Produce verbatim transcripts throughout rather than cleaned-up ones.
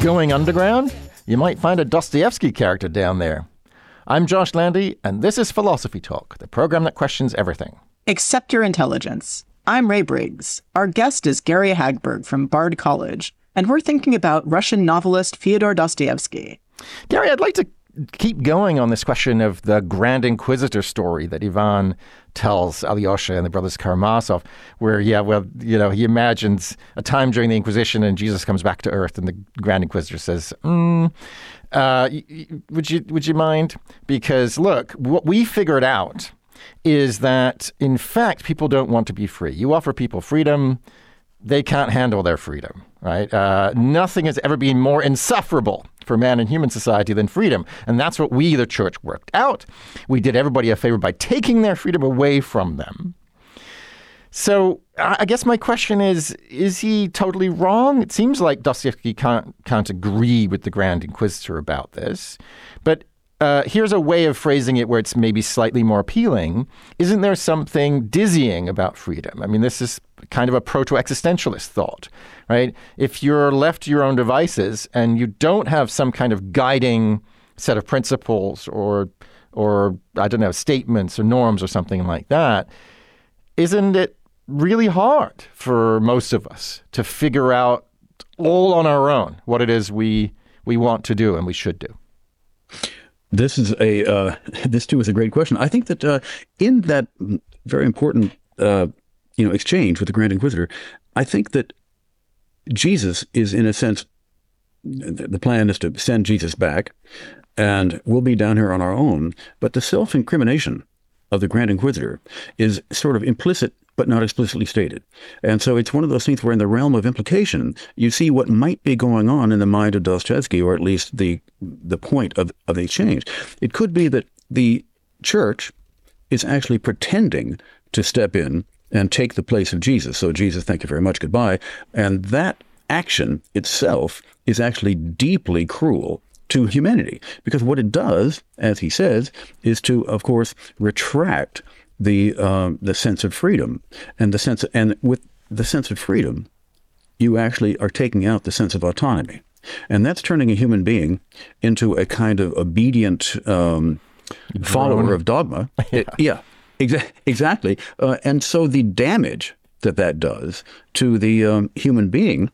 Going underground? You might find a Dostoevsky character down there. I'm Josh Landy, and this is Philosophy Talk, the program that questions everything. Except your intelligence. I'm Ray Briggs. Our guest is Gary Hagberg from Bard College, and we're thinking about Russian novelist Fyodor Dostoevsky. Gary, I'd like to keep going on this question of the Grand Inquisitor story that Ivan tells Alyosha and the brothers Karamazov, where, yeah, well, you know, he imagines a time during the Inquisition and Jesus comes back to Earth and the Grand Inquisitor says, mm, uh, would you would you mind? Because, look, what we figured out is that, in fact, people don't want to be free. You offer people freedom, they can't handle their freedom, right? Uh, nothing has ever been more insufferable for man in human society than freedom. And that's what we, the church, worked out. We did everybody a favor by taking their freedom away from them. So I guess my question is, is he totally wrong? It seems like Dostoevsky can't, can't agree with the Grand Inquisitor about this. But uh, here's a way of phrasing it where it's maybe slightly more appealing. Isn't there something dizzying about freedom? I mean, this is kind of a proto-existentialist thought, right? If you're left to your own devices and you don't have some kind of guiding set of principles or, or I don't know, statements or norms or something like that, isn't it really hard for most of us to figure out all on our own what it is we we want to do and we should do? This is a uh, this too is a great question. I think that uh, in that very important uh, you know exchange with the Grand Inquisitor, I think that Jesus is, in a sense, the plan is to send Jesus back, and we'll be down here on our own. But the self-incrimination of the Grand Inquisitor is sort of implicit, but not explicitly stated. And so it's one of those things where in the realm of implication, you see what might be going on in the mind of Dostoevsky, or at least the the point of, of the exchange. It could be that the church is actually pretending to step in and take the place of Jesus. So Jesus, thank you very much, goodbye. And that action itself is actually deeply cruel to humanity, because what it does, as he says, is to, of course, retract the uh, the sense of freedom, and the sense, of, and with the sense of freedom, you actually are taking out the sense of autonomy, and that's turning a human being into a kind of obedient um, follower of dogma. yeah, it, yeah exa- exactly. Uh, and so the damage that that does to the um, human being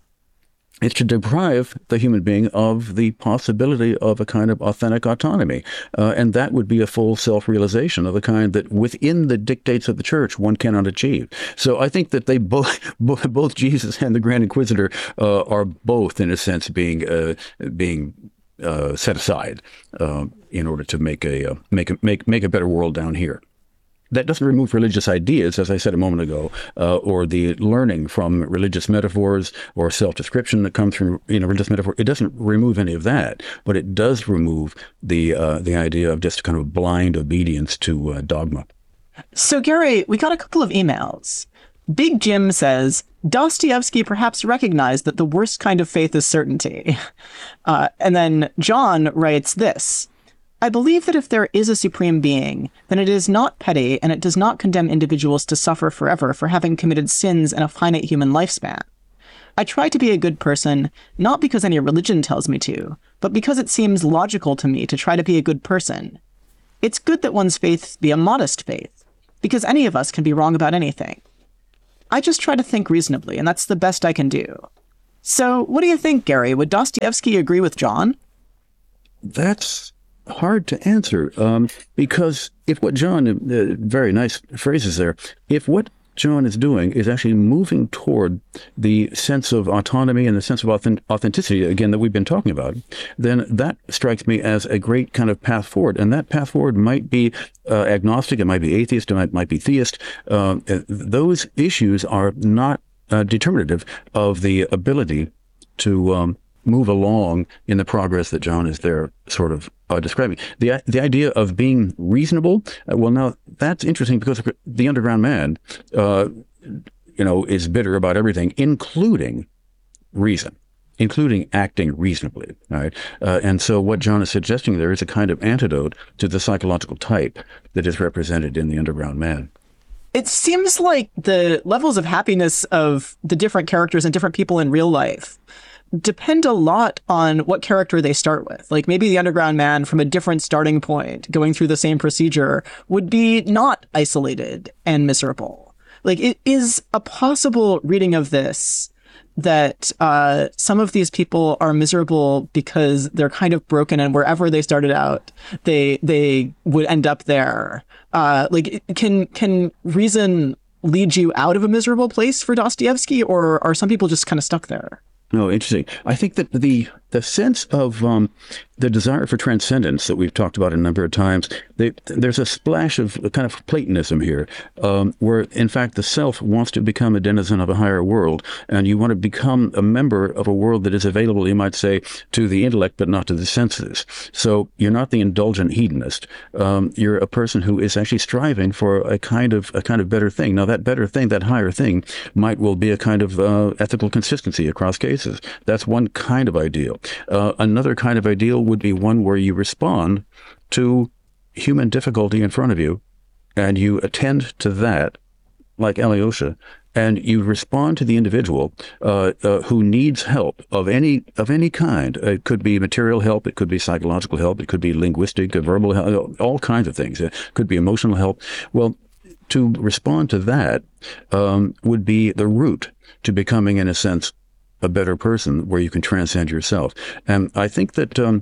is to deprive the human being of the possibility of a kind of authentic autonomy. Uh, and that would be a full self-realization of the kind that within the dictates of the church one cannot achieve. So I think that they both, both Jesus and the Grand Inquisitor uh, are both, in a sense, being uh, being uh, set aside uh, in order to make a, uh, make a make make a better world down here. That doesn't remove religious ideas, as I said a moment ago, uh, or the learning from religious metaphors or self-description that comes from you know religious metaphor. It doesn't remove any of that, but it does remove the uh, the idea of just kind of blind obedience to uh, dogma. So, Gary, we got a couple of emails. Big Jim says, Dostoevsky perhaps recognized that the worst kind of faith is certainty. Uh, and then John writes this. I believe that if there is a supreme being, then it is not petty and it does not condemn individuals to suffer forever for having committed sins in a finite human lifespan. I try to be a good person, not because any religion tells me to, but because it seems logical to me to try to be a good person. It's good that one's faith be a modest faith, because any of us can be wrong about anything. I just try to think reasonably, and that's the best I can do. So, what do you think, Gary? Would Dostoevsky agree with John? That's hard to answer, um, because if what John, uh, very nice phrases there, if what John is doing is actually moving toward the sense of autonomy and the sense of authentic- authenticity, again, that we've been talking about, then that strikes me as a great kind of path forward. And that path forward might be uh, agnostic, it might be atheist, it might, might be theist. Uh, those issues are not uh, determinative of the ability to um, move along in the progress that John is there sort of uh, describing. The the idea of being reasonable, uh, well, now that's interesting because the underground man, uh, you know, is bitter about everything, including reason, including acting reasonably, right? Uh, and so what John is suggesting there is a kind of antidote to the psychological type that is represented in the underground man. It seems like the levels of happiness of the different characters and different people in real life depend a lot on what character they start with. Like maybe the underground man from a different starting point, going through the same procedure, would be not isolated and miserable. Like it is a possible reading of this that uh, some of these people are miserable because they're kind of broken, and wherever they started out, they they would end up there. Uh, like, can can reason lead you out of a miserable place for Dostoevsky, or are some people just kind of stuck there? No, interesting. I think that the the sense of um, the desire for transcendence that we've talked about a number of times, they, there's a splash of kind of Platonism here, um, where in fact the self wants to become a denizen of a higher world, and you want to become a member of a world that is available, you might say, to the intellect but not to the senses. So you're not the indulgent hedonist. Um, you're a person who is actually striving for a kind of a kind of better thing. Now that better thing, that higher thing, might well be a kind of uh, ethical consistency across cases. That's one kind of ideal. Uh, another kind of ideal would be one where you respond to human difficulty in front of you, and you attend to that, like Alyosha, and you respond to the individual uh, uh, who needs help of any of any kind. It could be material help, it could be psychological help, it could be linguistic, uh, verbal help, all kinds of things. It could be emotional help. Well, to respond to that um, would be the route to becoming, in a sense, a better person, where you can transcend yourself. And I think that um,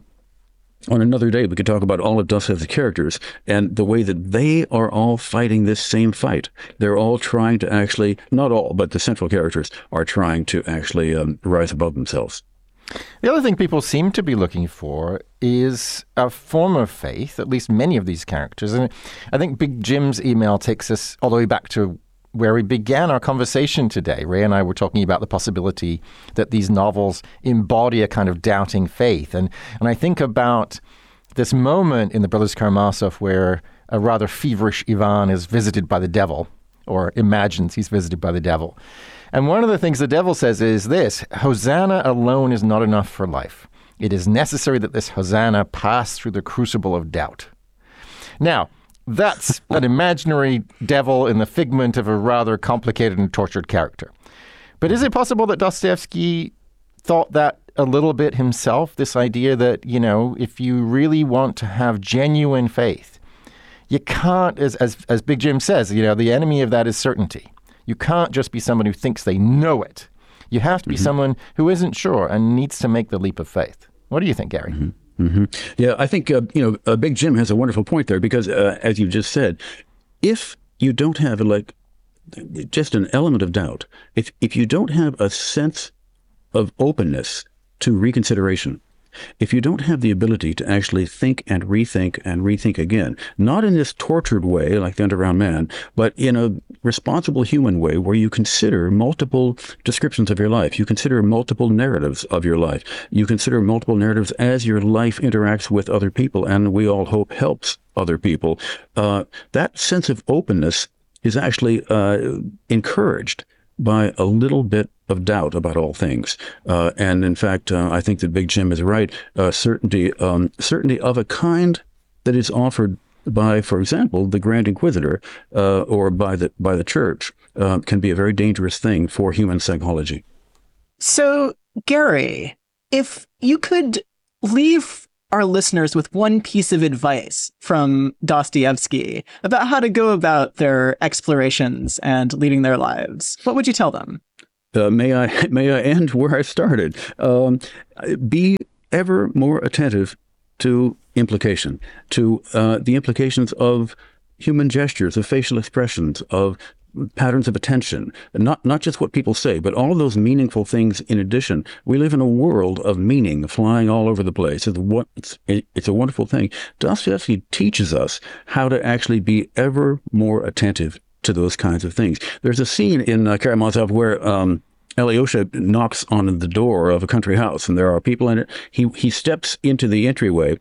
on another day, we could talk about all of Dostoevsky's characters and the way that they are all fighting this same fight. They're all trying to actually, not all, but the central characters are trying to actually um, rise above themselves. The other thing people seem to be looking for is a form of faith, at least many of these characters. And I think Big Jim's email takes us all the way back to where we began our conversation today. Ray and I were talking about the possibility that these novels embody a kind of doubting faith. And and I think about this moment in The Brothers Karamazov where a rather feverish Ivan is visited by the devil, or imagines he's visited by the devil. And one of the things the devil says is this: Hosanna alone is not enough for life. It is necessary that this Hosanna pass through the crucible of doubt. Now, that's an imaginary devil in the figment of a rather complicated and tortured character. But is it possible that Dostoevsky thought that a little bit himself, this idea that, you know, if you really want to have genuine faith, you can't, as, as, as Big Jim says, you know, the enemy of that is certainty. You can't just be someone who thinks they know it. You have to be mm-hmm. someone who isn't sure and needs to make the leap of faith. What do you think, Gary? Mm-hmm. Mm-hmm. Yeah, I think, uh, you know, uh, Big Jim has a wonderful point there because, uh, as you just said, if you don't have, like, just an element of doubt, if if you don't have a sense of openness to reconsideration, if you don't have the ability to actually think and rethink and rethink again, not in this tortured way like the Underground Man, but in a responsible human way where you consider multiple descriptions of your life, you consider multiple narratives of your life, you consider multiple narratives as your life interacts with other people, and we all hope helps other people, uh, that sense of openness is actually uh, encouraged by a little bit of doubt about all things. Uh, and in fact, uh, I think that Big Jim is right. Uh, certainty, um, certainty of a kind that is offered by, for example, the Grand Inquisitor uh, or by the by the Church uh, can be a very dangerous thing for human psychology. So, Gary, if you could leave our listeners with one piece of advice from Dostoevsky about how to go about their explorations and leading their lives, what would you tell them? Uh, may I may I end where I started? Um, be ever more attentive to implication, to uh, the implications of human gestures, of facial expressions, of patterns of attention, not not just what people say, but all of those meaningful things in addition. We live in a world of meaning flying all over the place. It's, what, it's, it's a wonderful thing. Dostoevsky teaches us how to actually be ever more attentive to those kinds of things. There's a scene in uh, Karamazov where um, Alyosha knocks on the door of a country house, and there are people in it. He he steps into the entryway,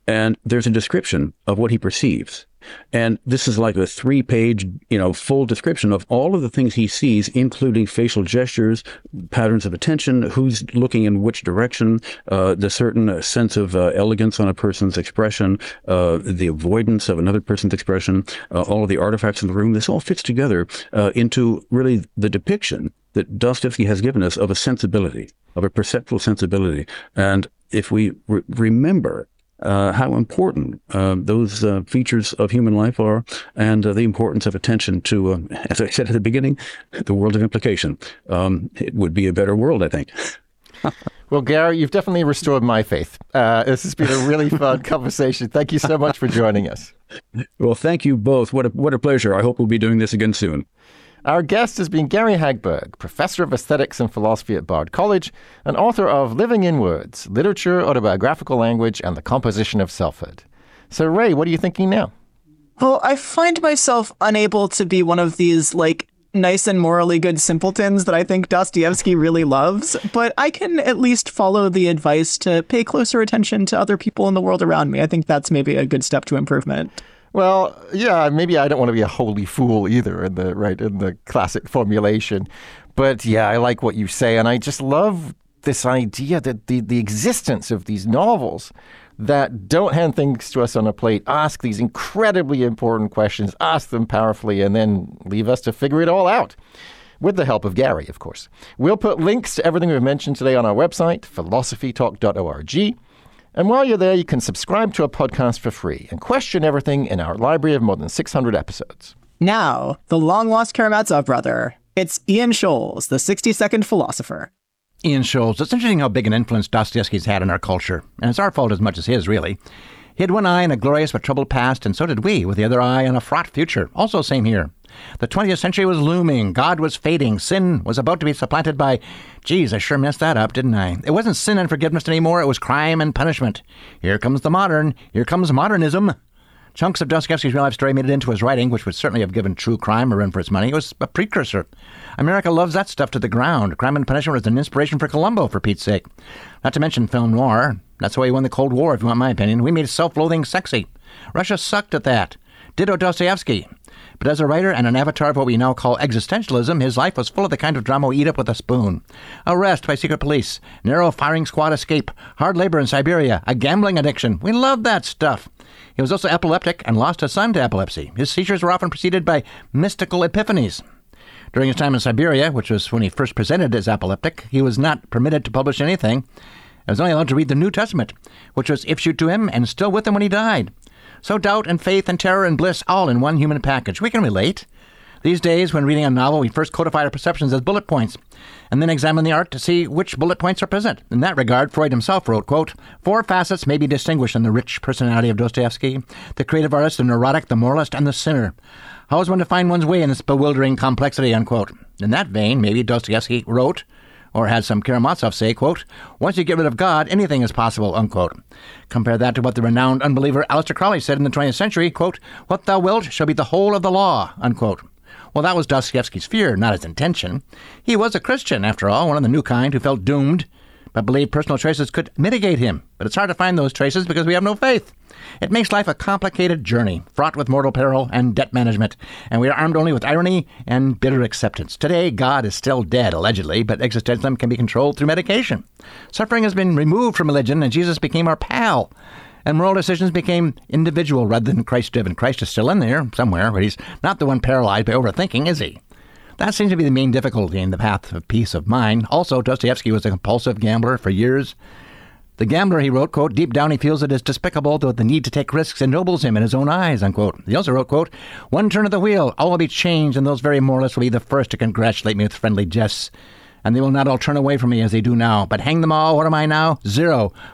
and there's a description of what he perceives. And this is like a three-page, you know, full description of all of the things he sees, including facial gestures, patterns of attention, who's looking in which direction, uh, the certain sense of uh, elegance on a person's expression, uh, the avoidance of another person's expression, uh, all of the artifacts in the room. This all fits together uh, into really the depiction that Dostoevsky has given us of a sensibility, of a perceptual sensibility. And if we re- remember Uh, how important uh, those uh, features of human life are, and uh, the importance of attention to, uh, as I said at the beginning, the world of implication. Um, it would be a better world, I think. Well, Gary, you've definitely restored my faith. Uh, this has been a really fun conversation. Thank you so much for joining us. Well, thank you both. What a, what a pleasure. I hope we'll be doing this again soon. Our guest has been Gary Hagberg, professor of aesthetics and philosophy at Bard College and author of Living in Words, Literature, Autobiographical Language, and the Composition of Selfhood. So, Ray, what are you thinking now? Well, I find myself unable to be one of these, like, nice and morally good simpletons that I think Dostoevsky really loves, but I can at least follow the advice to pay closer attention to other people in the world around me. I think that's maybe a good step to improvement. Well, yeah, maybe I don't want to be a holy fool either in the right in the classic formulation. But yeah, I like what you say. And I just love this idea that the, the existence of these novels that don't hand things to us on a plate, ask these incredibly important questions, ask them powerfully, and then leave us to figure it all out. With the help of Gary, of course. We'll put links to everything we've mentioned today on our website, philosophy talk dot org. And while you're there, you can subscribe to our podcast for free and question everything in our library of more than six hundred episodes. Now, the long-lost Karamazov brother. It's Ian Scholes, the sixty-second philosopher. Ian Scholes. It's interesting how big an influence Dostoevsky's had in our culture. And it's our fault as much as his, really. He had one eye on a glorious but troubled past, and so did we, with the other eye on a fraught future. Also same here. The twentieth century was looming. God was fading. Sin was about to be supplanted by, geez, I sure messed that up, didn't I? It wasn't sin and forgiveness anymore. It was crime and punishment. Here comes the modern. Here comes modernism. Chunks of Dostoevsky's real-life story made it into his writing, which would certainly have given true crime a run for its money. It was a precursor. America loves that stuff to the ground. Crime and punishment was an inspiration for Columbo, for Pete's sake. Not to mention film noir. That's why he won the Cold War, if you want my opinion. We made self-loathing sexy. Russia sucked at that. Ditto Dostoevsky. But as a writer and an avatar of what we now call existentialism, his life was full of the kind of drama we eat up with a spoon. Arrest by secret police, narrow firing squad escape, hard labor in Siberia, a gambling addiction. We loved that stuff. He was also epileptic and lost a son to epilepsy. His seizures were often preceded by mystical epiphanies. During his time in Siberia, which was when he first presented as epileptic, he was not permitted to publish anything. He was only allowed to read the New Testament, which was issued to him and still with him when he died. So doubt and faith and terror and bliss all in one human package. We can relate. These days, when reading a novel, we first codify our perceptions as bullet points, and then examine the art to see which bullet points are present. In that regard, Freud himself wrote, quote, four facets may be distinguished in the rich personality of Dostoevsky: the creative artist, the neurotic, the moralist, and the sinner. How is one to find one's way in this bewildering complexity, unquote? In that vein, maybe Dostoevsky wrote, or had some Karamazov say, quote, once you get rid of God, anything is possible, unquote. Compare that to what the renowned unbeliever Aleister Crowley said in the twentieth century, quote, what thou wilt shall be the whole of the law, unquote. Well, that was Dostoevsky's fear, not his intention. He was a Christian, after all, one of the new kind who felt doomed, but believed personal choices could mitigate him. But it's hard to find those traces because we have no faith. It makes life a complicated journey, fraught with mortal peril and debt management, and we are armed only with irony and bitter acceptance. Today, God is still dead, allegedly, but existentialism can be controlled through medication. Suffering has been removed from religion, and Jesus became our pal. And moral decisions became individual rather than Christ-driven. Christ is still in there somewhere, but he's not the one paralyzed by overthinking, is he? That seems to be the main difficulty in the path of peace of mind. Also, Dostoevsky was a compulsive gambler for years. The gambler, he wrote, quote, deep down he feels it is despicable, though the need to take risks ennobles him in his own eyes, unquote. He also wrote, quote, one turn of the wheel, all will be changed, and those very moralists will be the first to congratulate me with friendly jests. And they will not all turn away from me as they do now. But hang them all, what am I now? Zero.